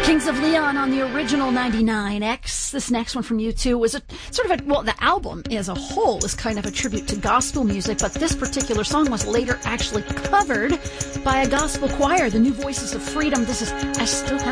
Kings of Leon on the original 99X. This next one from U2 was the album as a whole is kind of a tribute to gospel music, but this particular song was later actually covered by a gospel choir, the New Voices of Freedom. This is I Still Have